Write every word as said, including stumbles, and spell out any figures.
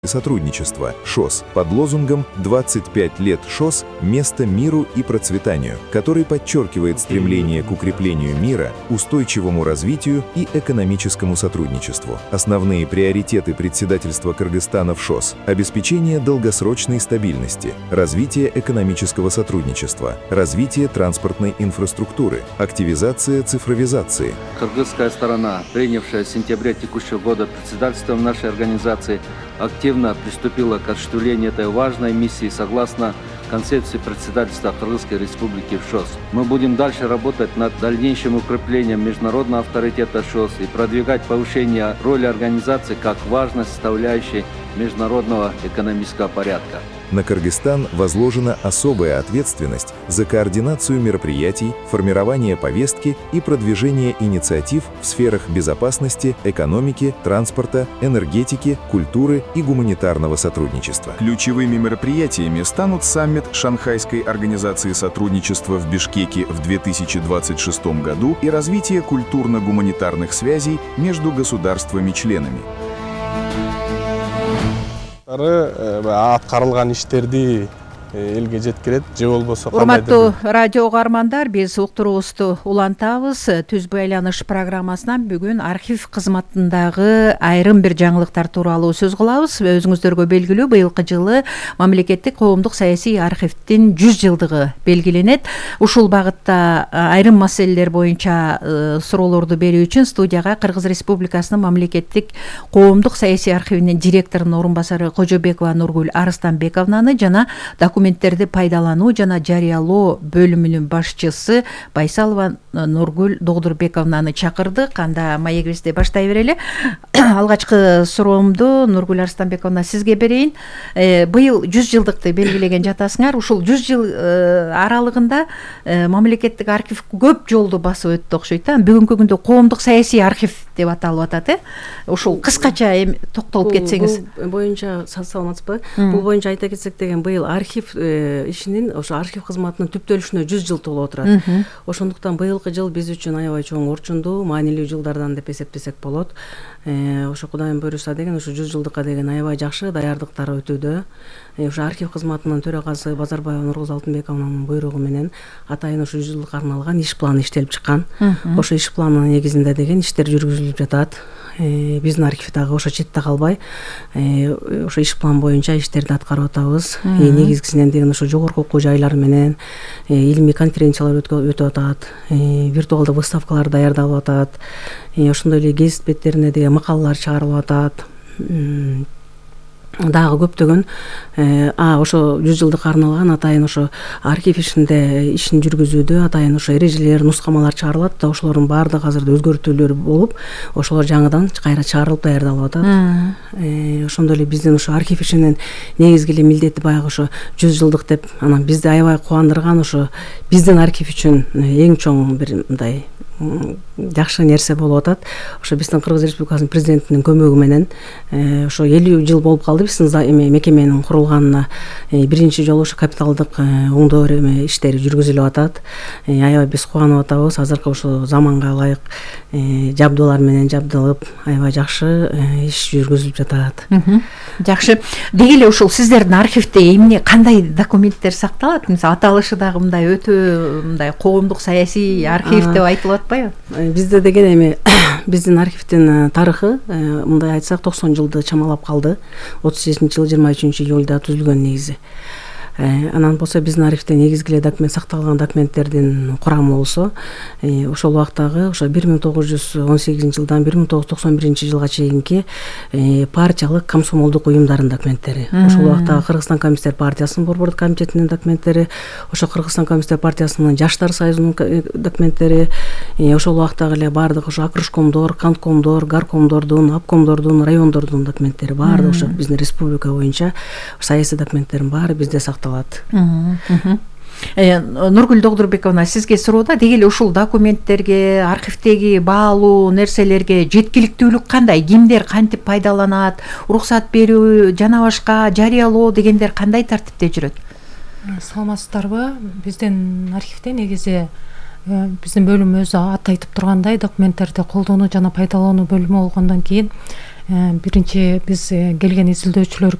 сотрудничества ШОС под лозунгом «двадцать пять лет ШОС. Место миру и процветанию», который подчеркивает стремление к укреплению мира, устойчивому развитию и экономическому сотрудничеству. Основные приоритеты председательства Кыргызстана в ШОС – обеспечение долгосрочной стабильности, развитие экономического сотрудничества, развитие транспортной инфраструктуры, активизация цифровизации. Кыргызская сторона, принявшая в сентябре текущего года председательством нашей организации, активно приступила к осуществлению этой важной миссии согласно концепции председательства Кыргызской Республики в ШОС. Мы будем дальше работать над дальнейшим укреплением международного авторитета ШОС и продвигать повышение роли организации как важной составляющей международного экономического порядка. На Кыргызстан возложена особая ответственность за координацию мероприятий, формирование повестки и продвижение инициатив в сферах безопасности, экономики, транспорта, энергетики, культуры и гуманитарного сотрудничества. Ключевыми мероприятиями станут саммит Шанхайской организации сотрудничества в Бишкеке в две тысячи двадцать шестом году и развитие культурно-гуманитарных связей между государствами-членами. Аткарылган иштерди элге жеткирет, же болбосо урматтуу радио угармандар, биз уктуруубузду улантабыз. Түз байланыш программасынан бүгүн архив кызматындагы айрым бир жаңылыктар тууралуу сөз кылабыз. Өзүңүздөргө белгилүү, быйылкы жылы мамлекеттик коомдук саясий архивдин жүз жылдыгы белгиленет. Ушул багытта айрым маселелер боюнча суроолорду берүү үчүн студияга Кыргыз Республикасынын мамлекеттик коомдук саясий архивинин директорунун орун басары Кожобекова Нургүл Арыстанбековнаны жана документтерди пайдалануу жана жарыялоо бөлүмүнүн башчысы Байсалова Нургүл Догдурбековнаны чакырдык. Анда маегибизди баштай берели. Алгачкы суроомду Нургүл Арыстанбековна сизге берейин. Быйыл жүз жылдыкты белгилеген жатасыңар. Ушул жүз жыл аралыгында мамлекеттик архив көп жолду басып өттү окшойт да. Бүгүнкү күндө коомдук саясий архив деп аталып атат, э? Ушул кыскача токтолуп кетсеңиз. Бул боюнча саламатсызбы? Бул боюнча айта кетсек деген быйыл архив ишинин, ошо архив кызматынын түптөлүшүнө жүз жыл толуп отурат. Ошондуктан быйылкы жыл биз үчүн аябай чоң орчундуу, маанилүү жылдардан деп эсептесек болот. Ошо Кудайым буйруса деген ушу жүз жылдыкка деген аябай жакшы даярдыктар өтүүдө. Ошо архив кызматынын төрагасы Базарбаева Нургуз Алтынбековнун буйругу менен атайын ошо жүз жылдыкка арналган иш планы иштелип чыккан. Ошо иш планынын негизинде деген иштер жүргүзүлүп жатат. Биздин архив дагы ошо четте калбай, ошо иш план боюнча иштерди аткарып атабыз. Негизгисинен деген ошо жогорку окуу жайлар менен илимий конференциялар өтүп атат, виртуалдык выставкалар даярдалып атат, ошондой эле гезит беттерине деген макалалар чыгарылып атат. Дагы көптөгөн а ошо жүз жылдыкка арналган атайын ошо архив ишинде ишин жүргүзүүдө атайын ошо эрежелер, нускамалар чыгарылат да, ошолордун баардыгы азырда өзгөртүүлөр болуп, ошолор жаңыдан кайра чыгарылып даярдалып атат. Ошондой эле биздин ошо архив ишинин негизги эле милдети баягы ошо жүз жылдык деп, анан бизди аябай кубандырган ошо биздин архив үчүн эң чоң бир мындай жакшы нерсе болуп атат. Ошо биздин Кыргыз Республикасынын президентинин көмөгү менен ошо элүү жыл болуп калды биздин мекеменин курулганына. Биринчи жолу ошо капиталдык оңдоо иштери жүргүзүлүп атат. Аябай биз кубанып атабыз. Азыркы ошо заманга ылайык жабдуулар менен жабдылып, аябай жакшы иш жүргүзүлүп жатат. Жакшы. Деги эле ушул сиздердин архивде эмне кандай документтер сакталат? Мисалы аталышы дагы мындай өтө мындай коомдук саясий архив деп айтылып атпайбы? Бизде деген эми биздин архивдин тарыхы, мындай айтсак, токсон жылды чамалап калды. отуз сегизинчи жылы жыйырма үчүнчү июлда түзүлгөн негизи. Анан болсо биздин архивде негизги эле документ сакталган документтердин курамы болсо, ошол убактагы ошо бир миң тогуз жүз он сегизинчи жылдан бир миң тогуз жүз токсон биринчи жылга чейинки партиялык комсомолдук уюмдардын документтери. Ошол убактагы Кыргызстан коммунисттер партиясынын борбордук комитетинин документтери, ошо Кыргызстан коммунисттер партиясынын жаштар союзунун документтери, ошол убактагы эле баардык ошо акрышкомдор, канткомдор, гаркомдордун, обкомдордун, райондордун документтери баардыгы ошо биздин республика боюнча саясий документтердин баары бизде сакталат. Нургүл Догдурбековна, сизге суроодо деги эле ушул документтерге, архивдеги баалуу нерселерге жеткиликтүүлүк кандай? Кимдер кантип пайдаланат? Уруксат берүү жана башка жарыялоо дегендер кандай тартипте жүрөт? Саламатсыздарбы? Биздин архивде негизи биздин бөлүм өзү аты айтып тургандай документтерди колдонуу жана пайдалануу бөлүмү болгондон кийин биринчи биз келген изилдөөчүлөр